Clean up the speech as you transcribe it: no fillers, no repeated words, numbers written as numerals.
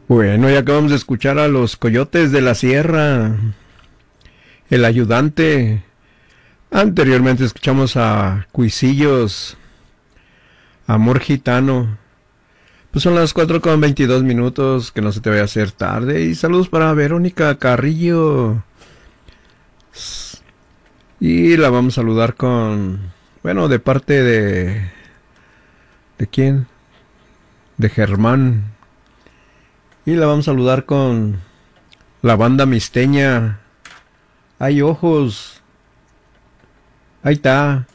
Bueno, ya acabamos de escuchar a los Coyotes de la Sierra, El Ayudante. Anteriormente escuchamos a Cuisillos, Amor Gitano. Pues son las 4:22, que no se te vaya a hacer tarde. Y saludos para Verónica Carrillo. Y la vamos a saludar con, bueno, de parte ¿de quién? De Germán. Y la vamos a saludar con la banda misteña. Hay ojos. Ahí está.